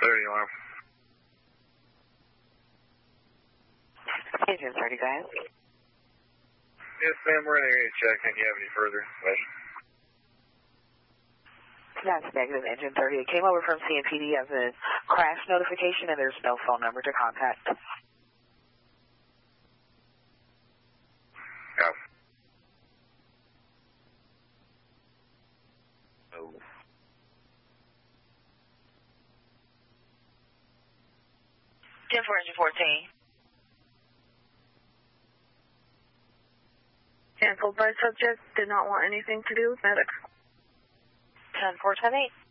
30 alarm. Engine 30, guys. Yes, ma'am, we're in area check. If you have any further information. That's negative, Engine 30. It came over from CMPD as a crash notification, and there's no phone number to contact. Yeah. Oh. Ten for Engine 14. Canceled by subject. Did not want anything to do with medics. 10-4, 10-8.